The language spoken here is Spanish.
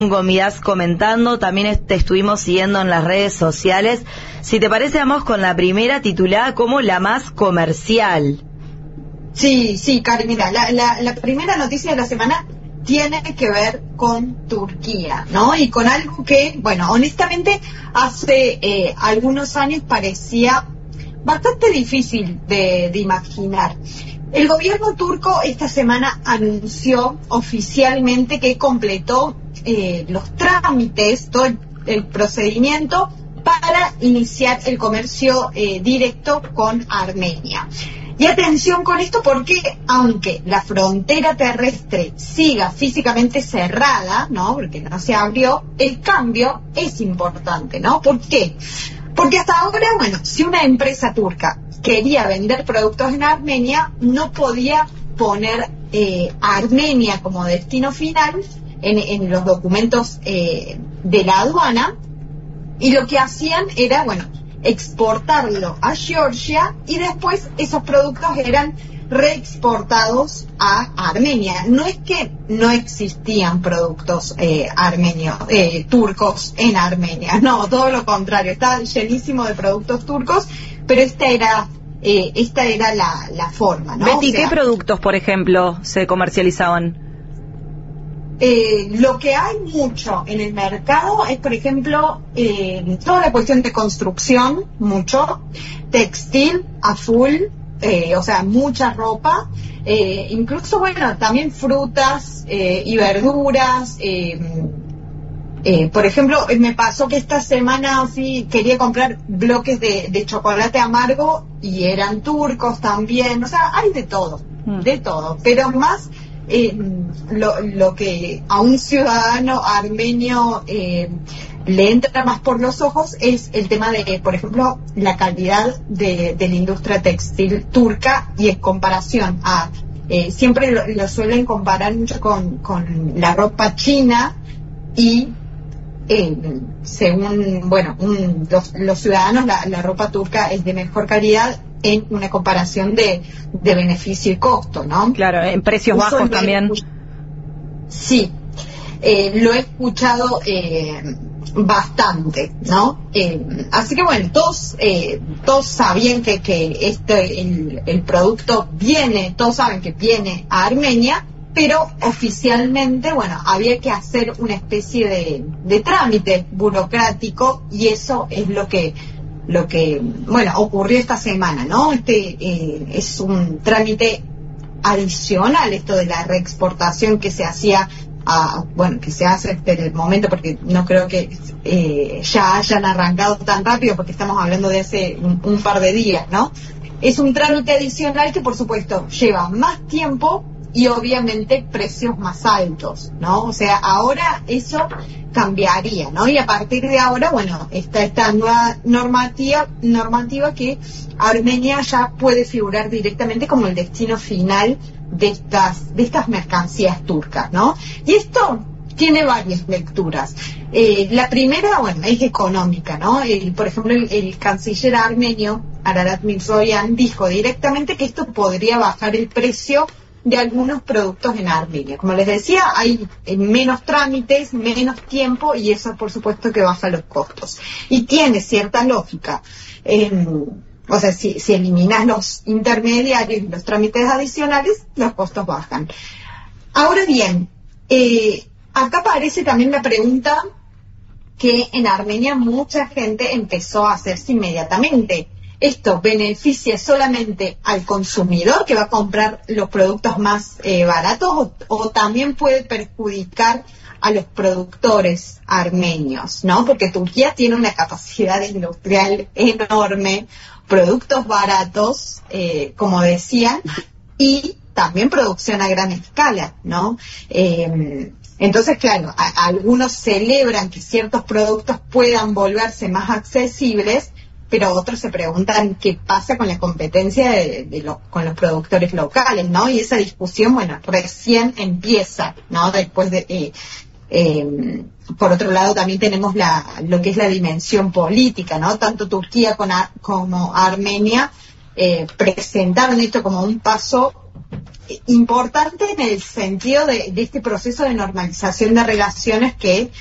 Gomidas comentando, también te estuvimos siguiendo en las redes sociales. Si te parece, vamos con la primera, titulada como la más comercial. Sí, Cari, mira, la primera noticia de la semana tiene que ver con Turquía, ¿no? Y con algo que, bueno, honestamente, hace algunos años parecía bastante difícil de imaginar. El gobierno turco esta semana anunció oficialmente que completó los trámites, todo el procedimiento para iniciar el comercio directo con Armenia. Y atención con esto porque aunque la frontera terrestre siga físicamente cerrada, ¿no? Porque no se abrió, el cambio es importante, ¿no? ¿Por qué? Porque hasta ahora, bueno, si una empresa turca quería vender productos en Armenia, no podía poner Armenia como destino final en los documentos de la aduana, y lo que hacían era, bueno, exportarlo a Georgia y después esos productos eran reexportados a Armenia. No es que no existían productos turcos en Armenia, no, todo lo contrario, está llenísimo de productos turcos, pero esta era la forma, ¿no? Betty, o sea, ¿qué productos, por ejemplo, se comercializaban? Lo que hay mucho en el mercado es, por ejemplo, toda la cuestión de construcción, mucho, textil a full, o sea, mucha ropa, incluso, bueno, también frutas y verduras. Por ejemplo, me pasó que esta semana sí quería comprar bloques de chocolate amargo y eran turcos también, o sea, hay de todo, pero más lo que a un ciudadano armenio le entra más por los ojos es el tema de, por ejemplo, la calidad de la industria textil turca, y en comparación a, siempre lo suelen comparar mucho con la ropa china, y según, bueno, los ciudadanos, la ropa turca es de mejor calidad en una comparación de beneficio y costo, ¿no? Claro, en precios bajos también. Sí, lo he escuchado bastante, ¿no? Así que bueno, todos sabían que el producto viene, todos saben que viene a Armenia, pero oficialmente, bueno, había que hacer una especie de trámite burocrático, y eso es lo que bueno, ocurrió esta semana, ¿no? Es un trámite adicional, esto de la reexportación que se hacía, que se hace en el momento, porque no creo que ya hayan arrancado tan rápido, porque estamos hablando de hace un par de días, ¿no? Es un trámite adicional que, por supuesto, lleva más tiempo y obviamente precios más altos, ¿no? O sea, ahora eso cambiaría, ¿no? Y a partir de ahora, bueno, está esta nueva normativa que Armenia ya puede figurar directamente como el destino final de estas mercancías turcas, ¿no? Y esto tiene varias lecturas. La primera, bueno, es económica, ¿no? Por ejemplo, el canciller armenio, Ararat Mirzoyan, dijo directamente que esto podría bajar el precio de algunos productos en Armenia. Como les decía, hay menos trámites, menos tiempo, y eso por supuesto que baja los costos. Y tiene cierta lógica. O sea, si eliminas los intermediarios y los trámites adicionales, los costos bajan. Ahora bien, acá aparece también la pregunta que en Armenia mucha gente empezó a hacerse inmediatamente. ¿Esto beneficia solamente al consumidor que va a comprar los productos más baratos, o también puede perjudicar a los productores armenios, ¿no? Porque Turquía tiene una capacidad industrial enorme, productos baratos, como decían, y también producción a gran escala, ¿no? Entonces, claro, algunos celebran que ciertos productos puedan volverse más accesibles, pero otros se preguntan qué pasa con la competencia con los productores locales, ¿no? Y esa discusión, bueno, recién empieza, ¿no? Después de... por otro lado, también tenemos lo que es la dimensión política, ¿no? Tanto Turquía como Armenia presentaron esto como un paso importante en el sentido de este proceso de normalización de relaciones que